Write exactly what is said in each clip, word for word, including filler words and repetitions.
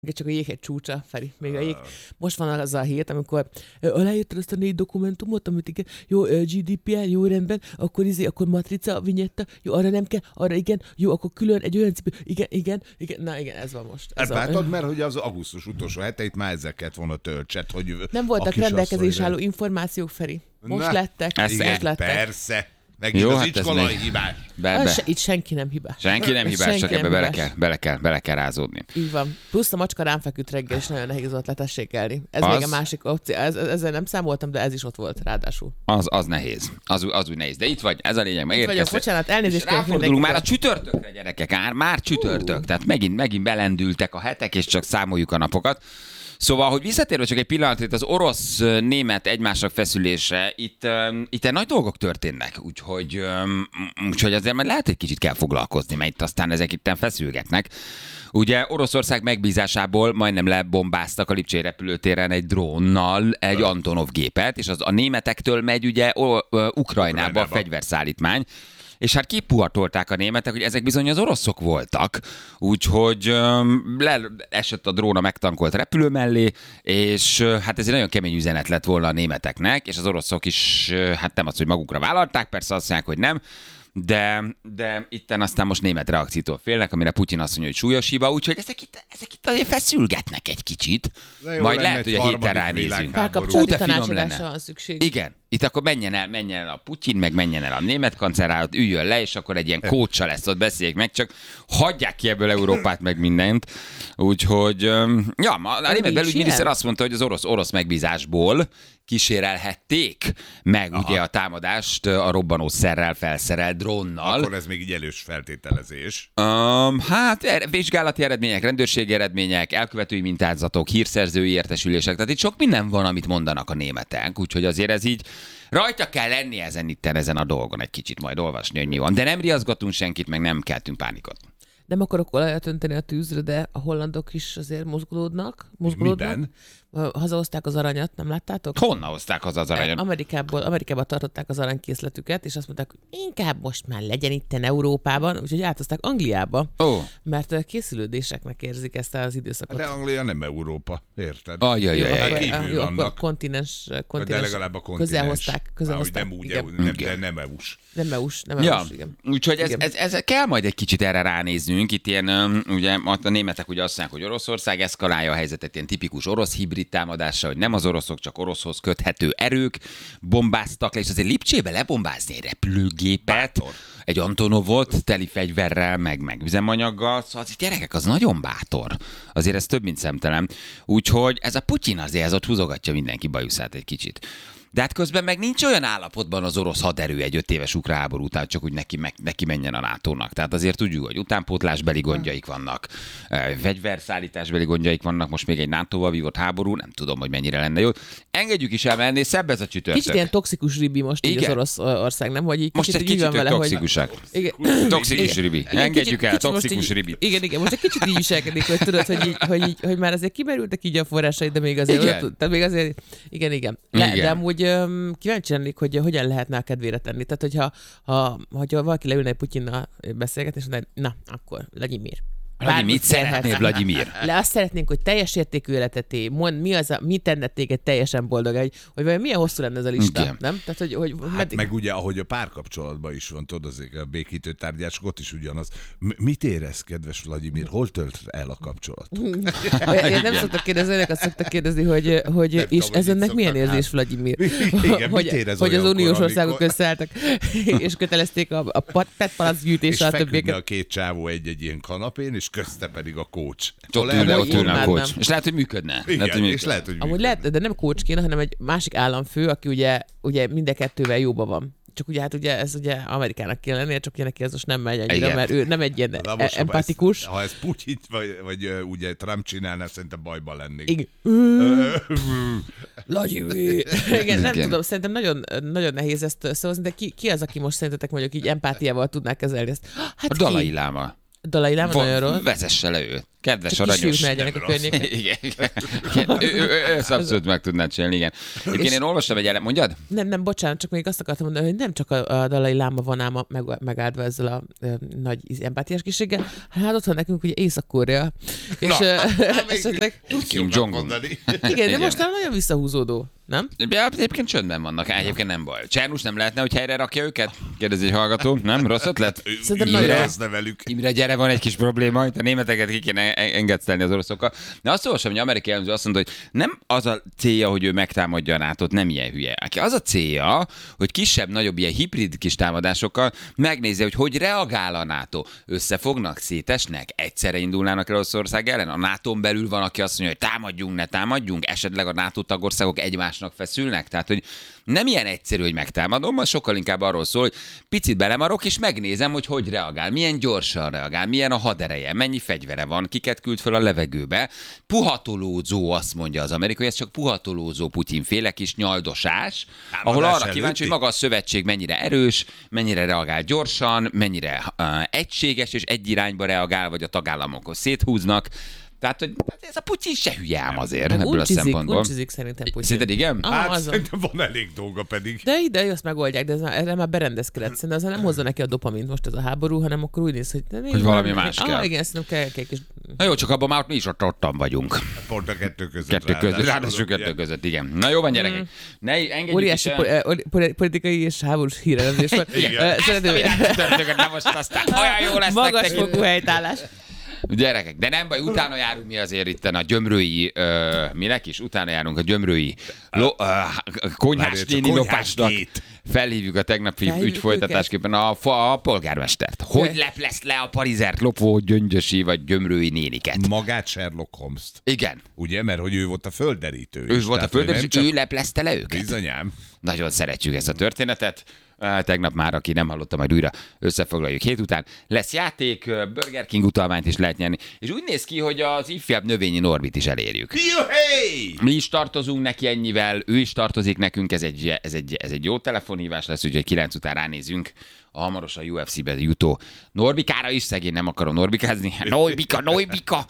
Csak a jéghegy csúcsa, Feri. Még a jég. Most van az a hét, amikor aláírtad azt a négy dokumentumot, amit igen, jó, gé dé pé er, jó rendben, akkor izé, akkor matrica, vinyetta, jó, arra nem kell, arra igen, jó, akkor külön egy olyan cipő, igen, igen, igen, na igen, ez van most. Ez hát látod, mert hogy az augusztus utolsó heteit már ezeket volna töltset, hogy nem voltak rendelkezés álló információk, Feri. Most na, lettek, ezt most igen, lettek. Persze. Megint Jó, az hát iskolai még... hibás. Be, be. Se, itt senki nem hibás. Senki nem hibás, senki csak nem ebbe bele hibás. kell, bele, kell, bele kell rázódni. Így van. Plusz a macska rám feküdt reggel, és nagyon nehéz volt letessékelni. Ez az... még a másik opció. Ez, ezzel nem számoltam, de ez is ott volt ráadásul. Az, az nehéz. Az, az úgy nehéz. De itt vagy, ez a lényeg. Megérkeztél. Bocsánat, elnézést kérek mindenkitől. Már a csütörtökre, gyerekek, már, már csütörtök. Uh. Tehát megint, megint belendültek a hetek, és csak számoljuk a napokat. Szóval, hogy visszatérve csak egy pillanat, az orosz-német egymásra feszülése, itt, um, itt nagy dolgok történnek, úgyhogy, um, úgyhogy azért már lehet egy kicsit kell foglalkozni, mert itt aztán ezek itt feszülgetnek. Ugye Oroszország megbízásából majdnem lebombáztak a Lipcsei repülőtéren egy drónnal egy Antonov gépet, és az a németektől megy ugye Ukrajnába, Ukrajnába a fegyverszállítmány. És hát kipuhatolták a németek, hogy ezek bizony az oroszok voltak. Úgyhogy um, leesett a drón a megtankolt repülő mellé, és uh, hát ez egy nagyon kemény üzenet lett volna a németeknek, és az oroszok is, uh, hát nem az, hogy magukra vállalták, persze azt mondják, hogy nem, de, de itten aztán most német reakciótól félnek, amire Putyin azt mondja, hogy súlyos hiba, úgyhogy ezek itt, ezek itt azért feszülgetnek egy kicsit. Majd lehet, hogy a héten ránézünk. Párkapcsolati tanácsadásra van szükség. Igen. Itt akkor menjen el, menjen el a Putyin, meg menjen el a német kancellár, üljön le, és akkor egy ilyen kócsa lesz, ott beszéljék meg, csak hagyják ki ebből Európát, meg mindent. Úgyhogy, ja, a német belügyminiszter azt mondta, hogy az orosz, orosz megbízásból kísérelhették meg Aha. ugye a támadást a robbanószerrel felszerelt drónnal. Akkor ez még így elős feltételezés. Um, hát vizsgálati eredmények, rendőrségi eredmények, elkövetői mintázatok, hírszerzői értesülések, tehát itt sok minden van, amit mondanak a németek, úgyhogy azért ez így rajta kell lenni ezen itten, ezen a dolgon egy kicsit majd olvasni, hogy mi van. De nem riaszgatunk senkit, meg nem keltünk pánikot. Nem akarok olajat önteni a tűzre, de a hollandok is azért mozgolódnak. mozgolódnak. Miben? Hazahozták az aranyat, nem láttátok? Honnan hozták haza az aranyat? Amerikából, Amerikában tartották az aranykészletüket, és azt mondták, hogy inkább most már legyen itten Európában, úgyhogy áthozták Angliába, oh. mert készülődéseknek érzik ezt az időszakot. De Anglia nem Európa, érted? Ajajajaj. Jó, akkor kontinens, kontinens, de legalább a kontinens. közel hozták. Közel hozták. Nem úgy, nem, de nem é u-s. Nem é u-s, nem é ja. u-s, igen. Úgyhogy ez, ez, ez kell majd egy kicsit erre ránéznünk. Itt ilyen, ugye a németek ugye azt mondják, hogy Oroszország eszkalálja a helyzetet, ilyen tipikus orosz hibrid támadással, hogy nem az oroszok, csak oroszhoz köthető erők bombáztak le, és azért Lipcsébe lebombázni egy repülőgépet, bátor. Egy Antonovot teli fegyverrel, meg, meg üzemanyaggal, szóval az gyerekek, az nagyon bátor. Azért ez több, mint szemtelen. Úgyhogy ez a Putyin azért ez ott húzogatja mindenki bajuszát egy kicsit. De hát közben meg nincs olyan állapotban az orosz haderő egy öt éves ukrán háború után, csak úgy neki, meg, neki menjen a nátónak. Tehát azért tudjuk, hogy utánpótlásbeli gondjaik vannak, fegyverszállításbeli gondjaik vannak, most még egy nátóval vívott háború, nem tudom, hogy mennyire lenne jó. Engedjük is el menni, szebb ez a csütörtök. Kicsit ilyen toxikus ribi most így az orosz ország, nem? Hogy így most egy kicsit vele, toxikusak. Hogy... Toxikus ribi. Engedjük el, toxikus ribi. Igen, igen, most egy kicsit így viselkedik, hogy tudod, hogy, így, hogy, így, hogy már azért kimerültek így a forrásai, de még azért, igen, tehát még azért, igen, igen. Le, igen. De amúgy kíváncsi lennék, hogy hogyan lehetne a kedvére tenni. Tehát, hogyha ha, hogyha valaki leülne egy Putyinnal beszélgetni, és mondaná, na, akkor Vladimir. Mit szeretnél, Vladimir? Le azt szeretnénk, hogy teljes értékű életet élj. Mond, mi, az a, mi tenne téged teljesen boldog, hogy, hogy vajon milyen hosszú lenne ez a lista, igen. Nem? Tehát, hogy, hogy hát meddig... meg ugye, ahogy a párkapcsolatban is van, tudod, azért a békítő tárgyások, ott is ugyanaz. Mit érez, kedves Vladimir? Hol tölt el a kapcsolat? Én nem szoktak kérdezni, önök azt szoktak kérdezni, hogy, hogy nem és ez önnek milyen érzés, Vladimir? Igen, hogy, hogy az uniós országok amikor... összeálltak, és kötelezték a, a petpalac gyűjtésre a többieket. És a két csávó egy-egy ilyen kanapén, és közte pedig a coach. Ott ülne, ott ülne a coach. És lehet, hogy működne. Igen, lehet, hogy működne. És lehet, hogy működne. Amúgy lehet, de nem coach kéne, hanem egy másik államfő, aki ugye, ugye mind kettővel jóban van. Csak ugye hát ugye ez ugye Amerikának kell lennie, csak ugye neki ez most nem megy annyira, igen. Mert ő nem egy ilyen e- empatikus. Ha ez, ha ez Putyin vagy, vagy uh, ugye Trump csinálná, szerintem bajban lennék. Igen. Vladimir. Igen, nem tudom, szerintem nagyon, nagyon nehéz ezt szózni, de ki, ki az, aki most szerintetek mondjuk így empátiával tudná kezelni ezt? Hát a Dalai Láma. Dalai Láma nagyon rossz. Vezesse le őt. Kedves csak aranyos. Csak kisfiúk a környéken. Igen, igen. Ő, ő, ő, ő ezt abszolút meg tudnád csinálni, igen. Egyébként én olvastam egy ele... Mondjad? Nem, nem, bocsánat, csak még azt akartam mondani, hogy nem csak a, a Dalai Láma van ám meg, megáldva ezzel a e, nagy empátiás készséggel, hát ott van nekünk ugye Észak-Korea. És esetleg... Kim Jong-un. Igen, de most nagyon visszahúzódó. Nem? Ja, egyébként csöndben vannak, egyébként nem baj. Csernus nem lehetne, hogy helyre rakja őket? Kérdezi egy hallgató. Nem? Rossz ötlet? Imre, velük. Imre, gyere, van egy kis probléma, itt a németeket ki kéne engedsztelni az oroszokkal. De azt olvasom, hogy amerikai elemző azt mondta, hogy nem az a célja, hogy ő megtámadja a nátót, nem ilyen hülye. Az a célja, hogy kisebb-nagyobb ilyen hibrid kis támadásokkal megnézi, hogy hogy reagál a NATO. Összefognak, szétesnek, egyszerre indulnának Oroszország ellen. A nátón belül van, aki azt mondja, hogy támadjunk, ne támadjunk, esetleg a NATO tagországok egymás feszülnek, tehát hogy nem ilyen egyszerű, hogy megtámadom, az sokkal inkább arról szól, hogy picit belemarok, és megnézem, hogy hogy reagál, milyen gyorsan reagál, milyen a hadereje, mennyi fegyvere van, kiket küld fel a levegőbe. Puhatolózó, azt mondja az amerikai, ez csak puhatolózó Putyin-féle kis nyaldosás, támadás ahol arra előtti. Kíváncsi, hogy maga a szövetség mennyire erős, mennyire reagál gyorsan, mennyire uh, egységes, és egy irányba reagál, vagy a tagállamokhoz széthúznak. Tehát, hogy ez a Putyin se hülye ám azért, ebből uncsizik, a szempontból. Uncsizik szerintem Putyin. Szerinted igen? Ah, hát azon. szerintem van elég dolga pedig. De ide azt megoldják, de ez már, erre már berendezkedett. Szerintem azon nem hozza neki a dopamint most ez a háború, hanem akkor úgy néz, hogy... Hogy valami más kell. Ah, igen, szerintem kell, kell kis... Na jó, csak abban már mi is ott ottan vagyunk. Pont a kettő között. Kettő között, ráadásul kettő között, igen. Na jó van, gyerekek. Mm. Ne engedjük Óriási is el... po- politikai és háborús hírelezés van. Szeretném... Nem most aztán olyan jó lesz magas nektek. fokú helytállás. Gyerekek, de nem baj, utána járunk mi azért itt a gyömrői, ö, minek is? Utána járunk a gyömrői lo, ö, konyhás néni lopásnak. Felhívjuk a tegnapi ügy folytatásképpen a, a polgármestert. Hogy leplesz le a parizert lopó gyöngyösi vagy gyömrői néniket? Magát Sherlock Holmes-t. Igen. Ugye, mert hogy ő volt a földerítő. Ő is, volt a földerítő, csak... ő leplezte le őket. Bizonyám. Nagyon szeretjük ezt a történetet. Tegnap már, aki nem hallotta, majd újra összefoglaljuk hét után. Lesz játék, Burger King utalványt is lehet nyerni. És úgy néz ki, hogy az ifjabb növényi Norbit is elérjük. Juhé! Mi is tartozunk neki ennyivel, ő is tartozik nekünk, ez egy, ez egy, ez egy jó telefonhívás lesz, úgyhogy kilenc után ránézünk a hamarosan U F C-be jutó Norbikára is, szegény nem akarom norbikázni. Norbika, Norbika!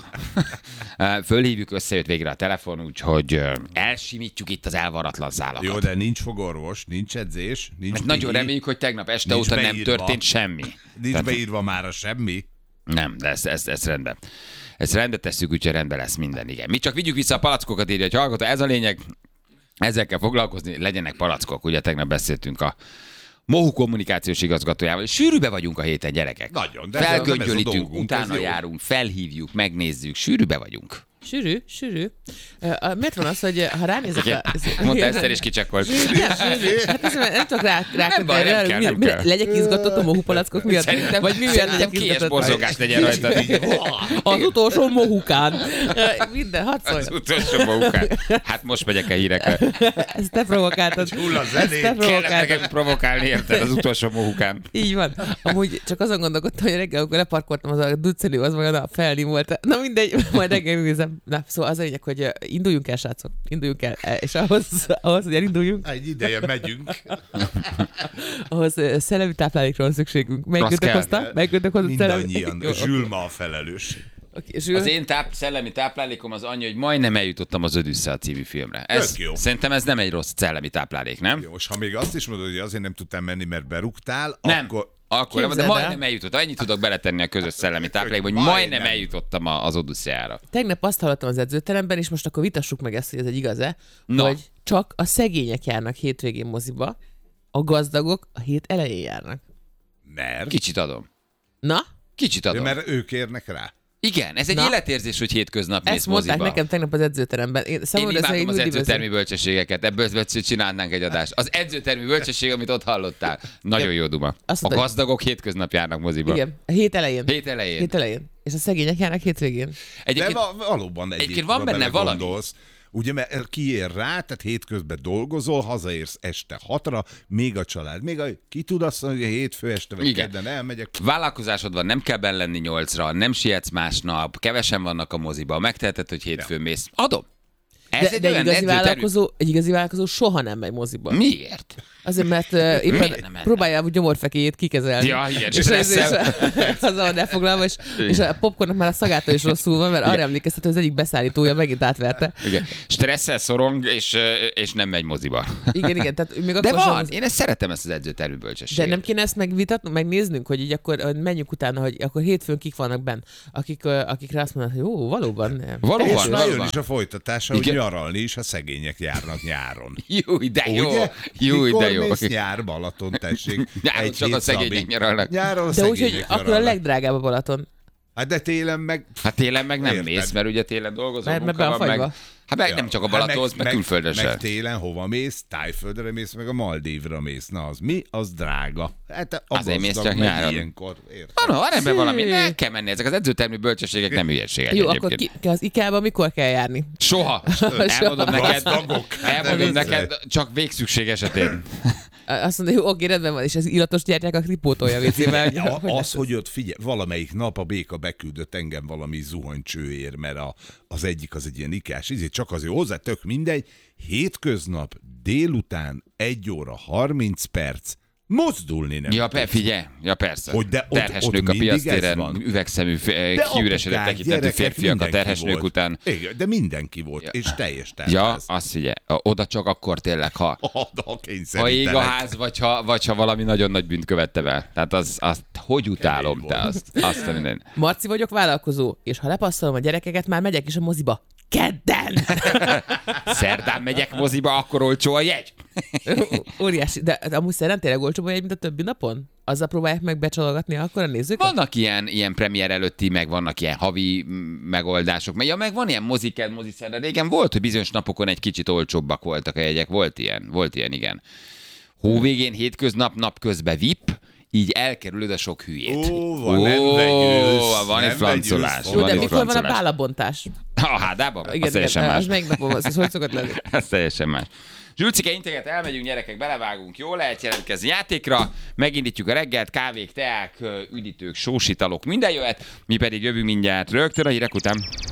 Fölhívjuk, összejött végre a telefon, úgyhogy elsimítjuk itt az elvaratlan szálakat. Jó, de nincs fogorvos, nincs edzés, nincs Mert nagyon reméljük, hogy tegnap este óta beírva. Nem történt semmi. Nincs Tehát... beírva már a semmi. Nem, de ezt, ezt, ezt rendben. Ezt rendbe tesszük, úgyhogy rendben lesz minden, igen. Mi csak vigyük vissza a palackokat, írja, hogy hallgató, ez a lényeg, ezzel kell foglalkozni, legyenek palackok. Ugye tegnap beszéltünk a Mohu kommunikációs igazgatójával. Sűrűbe vagyunk a héten, gyerekek. Nagyon, de felgöngyölítünk, utána járunk, felhívjuk, megnézzük, sűrűbe vagyunk. Sűrű, sűrű. Uh, miért van az, hogy ha ránézek a... Mondta Eszter is kicsekkolt. Hát ez nem csak rá, rá nem baj, nem kell, nem kell. Legyek izgatott a mohupalackok miatt? Szerintem, vagy mi szerintem kies borzongás legyen rajta. Az utolsó mohukán. Minden, hadd szólj. Az utolsó mohukán. Hát most megyek a hírekre. Ezt te provokáltad. Hulla zenét. Kellett nekem provokálni, érted, az utolsó mohukán. Így van. Amúgy csak azon gondolkodtam, hogy reggel, amikor leparkoltam, az a duceli, az majd a felni volt. Na mindegy, majd reggel nézem. Na, szóval az a lényeg, hogy induljunk el, srácok, induljunk el, és ahhoz, ahhoz hogy elinduljunk. Egy ideje megyünk. Ahhoz szellemi táplálékra van szükségünk. Melyikőtök hozta? Melyikőtök hozott szellemi? Mindannyian. Zsülma a felelős. Okay, az én táp, szellemi táplálékom az annyi, hogy majdnem eljutottam az Odüssza című filmre. Ez, jó. Szerintem ez nem egy rossz szellemi táplálék, nem? Jó, és ha még azt is mondod, hogy azért nem tudtam menni, mert berúgtál, nem. akkor... Akkor nem, de majdnem eljutottam. Ennyit tudok beletenni a közös szellemi táplálékba, hogy majdnem, majdnem eljutottam az Odüsszeára. Tegnap azt hallottam az edzőteremben, és most akkor vitassuk meg ezt, hogy ez egy igaz-e, no. hogy csak a szegények járnak hétvégén moziba, a gazdagok a hét elején járnak. Mert? Kicsit adom. Na? Kicsit adom. De mert ők érnek rá. Igen, ez egy Na, életérzés, hogy hétköznap mész ezt mondták moziba. nekem tegnap az edzőteremben. Én, Én imádom az edzőtermi bölcsességeket, ebből csinálnánk egy adást. Az edzőtermi bölcsesség, amit ott hallottál. Nagyon jó duma. A gazdagok hétköznap járnak moziba. Igen, a hét elején. Hét elején. Hét elején. És a szegények járnak hétvégén. Egyébként, de valóban egyébként van benne valami. Gondolsz. Ugye, mert kiér rá, tehát hétközben dolgozol, hazaérsz este hatra, még a család, még a, ki tud azt mondani, hogy a hétfő este vagy kedden elmegyek. Vállalkozásod van, nem kell benn lenni nyolcra, nem sietsz másnap, kevesen vannak a moziba, megteheted, hogy hétfőn mész. Adom. Ez de, de egy, igazi vállalkozó, egy igazi vállalkozó soha nem megy moziba. Miért? Azért, mert uh, éppen próbálja a gyomorfekéjét kikezelni. Ja, igen, és azzal van elfoglalva, és, és a popcornnak már a szagától is rosszul van, mert igen. arra emlékeztető, az egyik beszállítója megint átverte. Igen. Stresszel szorong, és, és nem megy moziba. Igen, igen. Tehát még de van, az... én ezt szeretem, ezt az edzőtermű bölcsességet. De nem kéne ezt megvitatnunk, megnéznünk, hogy így akkor menjünk utána, hogy akkor hétfőn kik vannak benn, akik, akikre azt mondanak, hogy jó, valóban nem. Valóban, és valóban. jön is a folytatása, hogy nyaralni is, a szegények járnak nyáron. Jó, de jó. Jó, de jó. Nyár Balaton, tessék. Nyáron csak a szegények nyaralnak. Nyáron a de úgyhogy akkor a legdrágább a Balaton. Hát de télen meg... Hát télen meg nem érted. Mész, mert ugye télen dolgozol. Mert be a fagyba. Hát meg ja. nem csak a Balatonhoz, meg, meg külföldre sem. Meg télen hova mész? Tájföldre mész, meg a Maldívra mész. Na az mi? Az drága. Hát a azért mész csak nyáron. Ilyenkor, na, no, van ebben valami. Ne kell menni. Ezek az edzőtermű bölcsességek nem hülyeségek. Jó, akkor ki, az IKEA-ba mikor kell járni? Soha. Elmondom neked, elmondom neked, csak végszükség esetén. Azt mondja, hogy oké, rendben van, és az illatos gyertyák a kripótolja vécével. Ja, az, hogy ott figyelj, valamelyik nap a béka beküldött engem valami zuhanycsőért, mert a, az egyik az egy ilyen ikás, ezért csak azért hozzá tök mindegy, hétköznap délután egy óra harminc perc, mozdulni nem. Ja, pe, figyelj, ja persze. Hogy de ott, terhes ott nők a piactéren, üvegszemű, kiüresedett tekintetű férfiak a terhes nők után. Igen, de mindenki volt, ja. és teljes terház. Ja, azt figyelj, oda csak akkor tényleg, ha, ha ég a ház, vagy ha, vagy ha valami nagyon nagy bűnt követte be. Tehát az, azt, hogy utálom te azt. azt a minden. Marci vagyok, vállalkozó, és ha lepasszolom a gyerekeket, már megyek is a moziba. Kedden! Szerdán megyek moziba, akkor olcsó a jegy. Óriási, de amúgy szerdán tényleg olcsóbb a jegy, mint a többi napon? Azzal próbálják meg becsalogatni akkor a nézőket? Vannak ilyen, ilyen premier előtti, meg vannak ilyen havi megoldások. Meg, ja, meg van ilyen moziked, moziszerda. Régen volt, hogy bizonyos napokon egy kicsit olcsóbbak voltak a jegyek. Volt ilyen, volt ilyen, igen. Hóvégén, hétköznap, napközben vé i pé, így elkerülöd a sok hülyét. Ó, van, Ó, nem vegyülsz, van egy francolás. Jó, de mikor van a bálabontás? A hádában? Igen, az teljesen más. Az melyik napon az, az hogy szokott lenni? Ez teljesen más. Zsülcike integet, elmegyünk gyerekek, belevágunk, jól lehet jelentkezni játékra, megindítjuk a reggelt, kávék, teák, üdítők, sósitalok, minden jöhet, mi pedig jövünk mindjárt rögtön a hírek után.